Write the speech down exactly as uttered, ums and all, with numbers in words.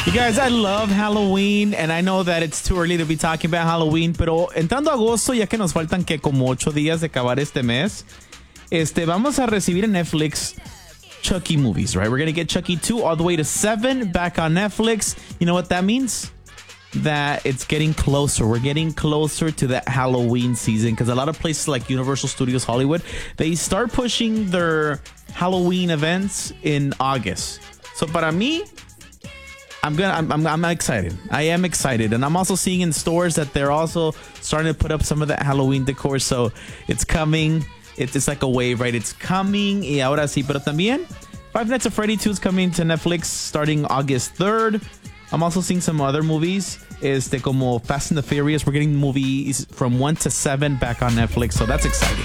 You guys, I love Halloween, and I know that it's too early to be talking about Halloween, pero entrando a agosto, ya que nos faltan que como ocho días de acabar este mes, este, vamos a recibir en Netflix Chucky movies, right? We're going to get Chucky two all the way to seven back on Netflix. You know what that means? That it's getting closer. We're getting closer to that Halloween season because a lot of places like Universal Studios Hollywood, they start pushing their Halloween events in August. So para mí, I'm gonna. I'm, I'm. I'm excited. I am excited, and I'm also seeing in stores that they're also starting to put up some of that Halloween decor. So it's coming. It's, it's like a wave, right? It's coming. Y ahora sí, pero también Five Nights at Freddy two is coming to Netflix starting August third. I'm also seeing some other movies. Este como Fast and the Furious. We're getting movies from one to seven back on Netflix, so that's exciting.